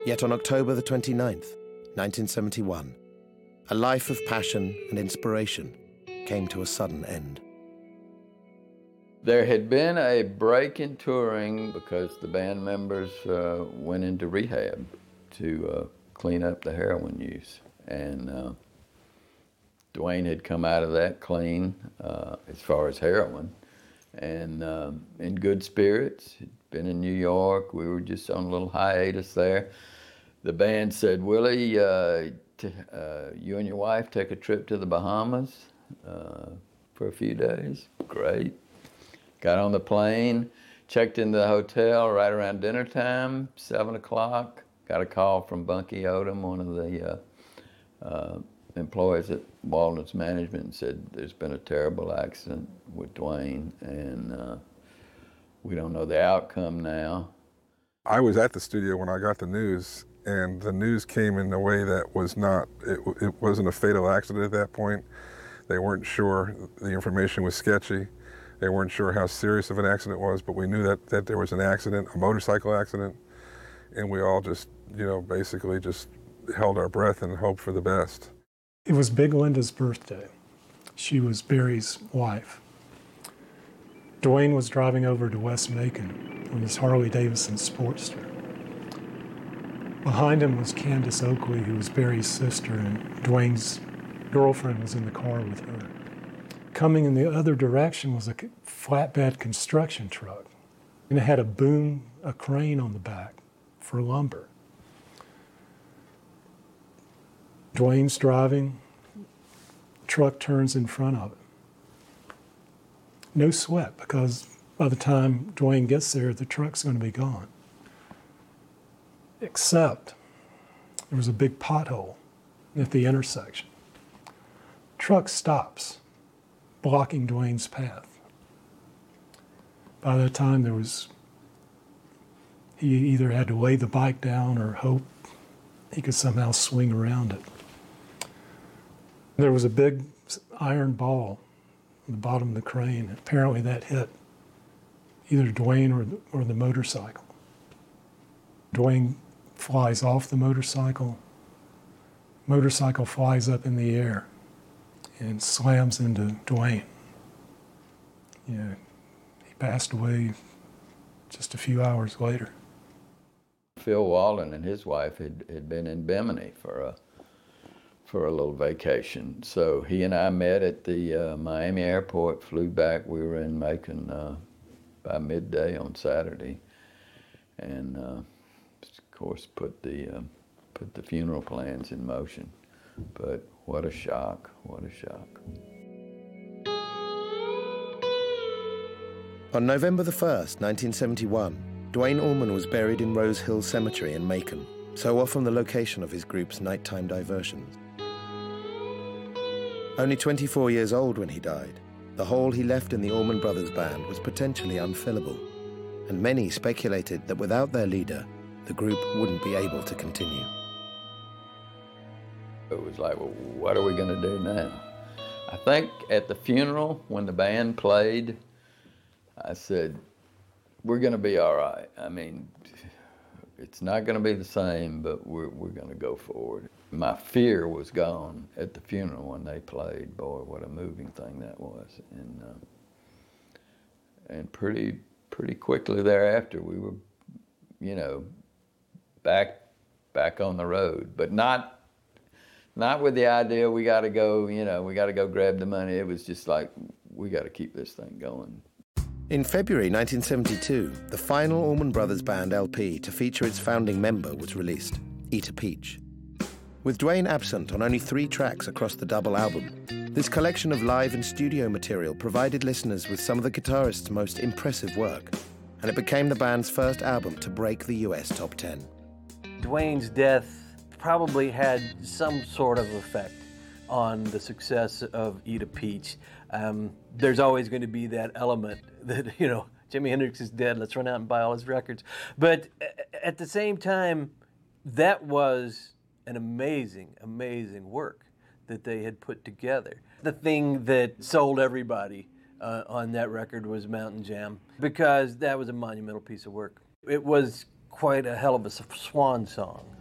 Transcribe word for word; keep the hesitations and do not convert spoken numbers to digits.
Yet on October the twenty-ninth, nineteen seventy-one, a life of passion and inspiration came to a sudden end. There had been a break in touring because the band members uh, went into rehab to uh, clean up the heroin use. And uh, Duane had come out of that clean uh, as far as heroin, and uh, in good spirits. He'd been in New York. We were just on a little hiatus there. The band said, Willie, uh, t uh, you and your wife take a trip to the Bahamas uh, for a few days. Great. Got on the plane, checked into the hotel right around dinner time, seven o'clock. Got a call from Bunky Odom, one of the uh, uh, employees at Walden's Management, and said there's been a terrible accident with Duane, and uh, we don't know the outcome now. I was at the studio when I got the news, and the news came in a way that was not, it, it wasn't a fatal accident at that point. They weren't sure, the information was sketchy. They weren't sure how serious of an accident it was, but we knew that, that there was an accident, a motorcycle accident, and we all just, you know, basically just held our breath and hoped for the best. It was Big Linda's birthday. She was Barry's wife. Duane was driving over to West Macon on his Harley-Davidson Sportster. Behind him was Candace Oakley, who was Barry's sister, and Duane's girlfriend was in the car with her. Coming in the other direction was a flatbed construction truck, and it had a boom, a crane on the back for lumber. Duane's driving, truck turns in front of it. No sweat, because by the time Duane gets there, the truck's going to be gone. Except there was a big pothole at the intersection. Truck stops, blocking Duane's path. By that time, there was, he either had to lay the bike down or hope he could somehow swing around it. There was a big iron ball on the bottom of the crane. Apparently that hit either Duane or the, or the motorcycle. Duane flies off the motorcycle. Motorcycle flies up in the air and slams into Duane. Yeah, he passed away just a few hours later. Phil Walden and his wife had, had been in Bimini for a for a little vacation. So he and I met at the uh, Miami airport, flew back. We were in Macon uh, by midday on Saturday, and uh, of course put the uh, put the funeral plans in motion. But what a shock! What a shock! On November the first, nineteen seventy-one, Duane Allman was buried in Rose Hill Cemetery in Macon, so often the location of his group's nighttime diversions. Only twenty-four years old when he died, the hole he left in the Allman Brothers Band was potentially unfillable, and many speculated that without their leader, the group wouldn't be able to continue. It was like, well, what are we going to do now? I think at the funeral, when the band played, I said, we're going to be all right. I mean, it's not going to be the same, but we're, we're going to go forward. My fear was gone at the funeral when they played. Boy, what a moving thing that was. And, uh, and pretty, pretty quickly thereafter, we were, you know, back, back on the road, but not, not with the idea we got to go, you know, we got to go grab the money. It was just like, we got to keep this thing going. In February nineteen seventy-two, the final Allman Brothers Band L P to feature its founding member was released, Eat a Peach. With Duane absent on only three tracks across the double album, this collection of live and studio material provided listeners with some of the guitarist's most impressive work, and it became the band's first album to break the U S top ten. Duane's death probably had some sort of effect on the success of Eat a Peach. Um, there's always going to be that element that, you know, Jimi Hendrix is dead, let's run out and buy all his records. But at the same time, that was an amazing, amazing work that they had put together. The thing that sold everybody uh, on that record was Mountain Jam, because that was a monumental piece of work. It was quite a hell of a swan song.